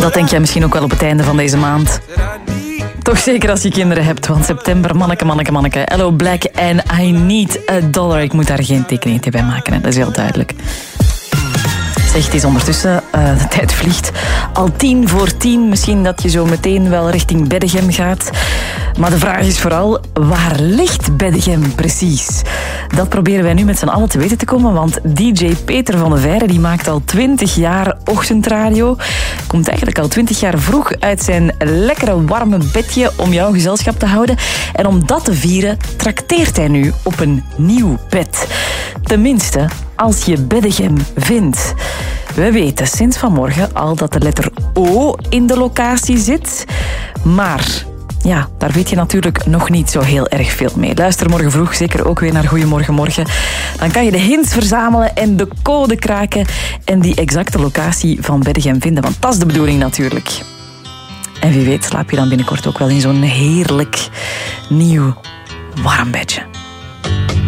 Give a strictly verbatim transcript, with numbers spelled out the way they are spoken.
Dat denk jij misschien ook wel op het einde van deze maand. Toch zeker als je kinderen hebt, want september, manneke, manneke, manneke. Hello Black and I need a dollar. Ik moet daar geen tekeningetje bij maken, hè. Dat is heel duidelijk. Zeg, het is ondertussen, uh, de tijd vliegt. Al tien voor tien, misschien dat je zo meteen wel richting Beddegem gaat. Maar de vraag is vooral, waar ligt Beddegem precies? Dat proberen wij nu met z'n allen te weten te komen, want D J Peter van de Veire die maakt al twintig jaar ochtendradio. Komt eigenlijk al twintig jaar vroeg uit zijn lekkere warme bedje om jouw gezelschap te houden. En om dat te vieren trakteert hij nu op een nieuw bed. Tenminste, als je Beddegem vindt. We weten sinds vanmorgen al dat de letter O in de locatie zit. Maar ja, daar weet je natuurlijk nog niet zo heel erg veel mee. Luister morgen vroeg zeker ook weer naar Goeiemorgen Morgen. Dan kan je de hints verzamelen en de code kraken en die exacte locatie van Beddegem vinden. Want dat is de bedoeling natuurlijk. En wie weet slaap je dan binnenkort ook wel in zo'n heerlijk nieuw warm bedje.